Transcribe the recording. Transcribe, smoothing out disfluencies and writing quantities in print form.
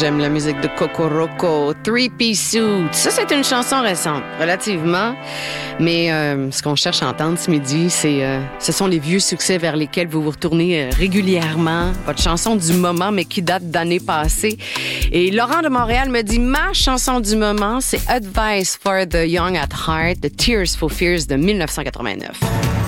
j'aime la musique de Cocoroco, Three Piece Suit. Ça, c'est une chanson récente, relativement. Mais ce qu'on cherche à entendre ce midi, ce sont les vieux succès vers lesquels vous vous retournez régulièrement. Votre chanson du moment, mais qui date d'années passées. Et Laurent de Montréal me dit, ma chanson du moment, c'est Advice for the Young at Heart, de Tears for Fears de 1989.